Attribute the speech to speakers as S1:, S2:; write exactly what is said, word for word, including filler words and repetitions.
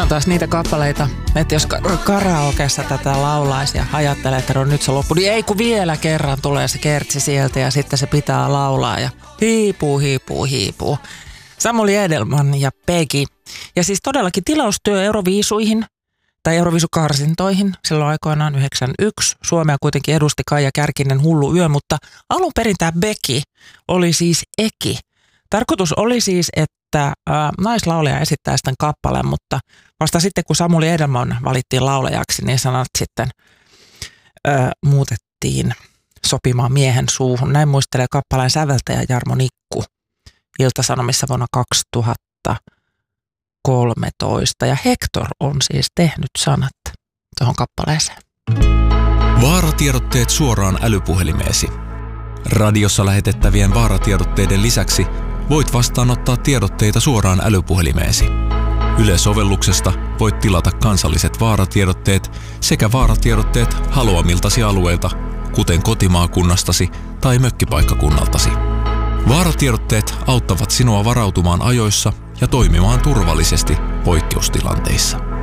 S1: on taas niitä kappaleita, että jos karaokeessa tätä laulaisi ja ajattelee, että no nyt se loppuu, niin ei kun vielä kerran tulee se kertsi sieltä ja sitten se pitää laulaa ja hiipuu, hiipuu, hiipuu. Samuli Edelman ja Peggy. Ja siis todellakin tilaustyö Euroviisuihin tai Euroviisukarsintoihin silloin aikoinaan yhdeksänkymmentäyksi. Suomea kuitenkin edusti Kaija Kärkinen Hullu yö, mutta alun perin tämä Becky oli siis Eki. Tarkoitus oli siis, että ä, naislaulaja esittää sitten kappaleen, mutta vasta sitten kun Samuli Edelman valittiin laulajaksi, niin sanat sitten ä, muutettiin sopimaan miehen suuhun. Näin muistelee kappaleen säveltäjä Jarmo Nikku Ilta-Sanomissa vuonna kaksituhattakolmetoista. Ja Hector on siis tehnyt sanat tuohon kappaleeseen.
S2: Vaaratiedotteet suoraan älypuhelimeesi. Radiossa lähetettävien vaaratiedotteiden lisäksi voit vastaanottaa tiedotteita suoraan älypuhelimeesi. Yle-sovelluksesta voit tilata kansalliset vaaratiedotteet sekä vaaratiedotteet haluamiltasi alueilta, kuten kotimaakunnastasi tai mökkipaikkakunnaltasi. Vaaratiedotteet auttavat sinua varautumaan ajoissa ja toimimaan turvallisesti poikkeustilanteissa.